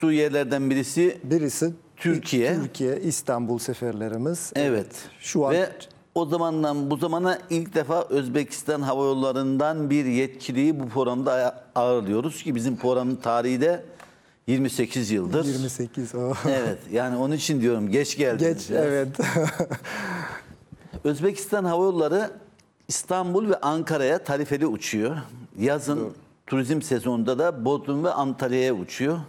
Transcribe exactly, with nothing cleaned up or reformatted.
uçtuğu yerlerden birisi Birisi Türkiye. Türkiye, İstanbul seferlerimiz. Evet. Şu an Ve o zamandan bu zamana ilk defa Özbekistan Hava Yolları'ndan bir yetkiliyi bu programda ağırlıyoruz ki bizim programın tarihi de yirmi sekiz yıldır. yirmi sekiz. Oh. Evet. Yani onun için diyorum geç geldiniz. Geç, biraz. evet. Özbekistan Hava Yolları İstanbul ve Ankara'ya tarifeli uçuyor. Yazın Doğru. turizm sezonunda da Bodrum ve Antalya'ya uçuyor.